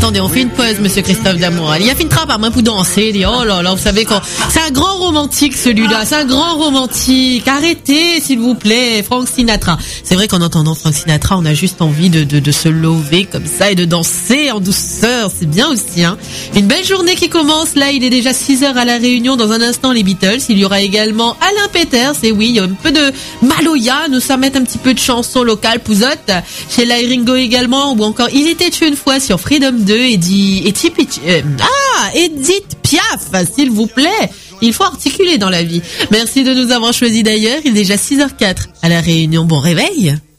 Attendez, on fait une pause, monsieur Christophe Damour. Il y a fait une trappe à main pour danser. Il dit, oh là là, vous savez quand, c'est un grand romantique, celui-là. C'est un grand romantique. Arrêtez, s'il vous plaît, Frank Sinatra. C'est vrai qu'en entendant Frank Sinatra, on a juste envie de se lever comme ça et de danser en douceur. C'est bien aussi, hein. Une belle journée qui commence. Là, il est déjà 6h à La Réunion. Dans un instant, les Beatles. Il y aura également Alain Peters. Et oui, il y a un peu de Maloya. Nous, ça met un petit peu de chansons locales, pouzotte. Chez Ringo également. Ou encore, il était une fois sur Freedom 2. Edith Piaf, s'il vous plaît. Il faut articuler dans la vie. Merci de nous avoir choisis d'ailleurs. Il est déjà 6h04 à La Réunion. Bon réveil.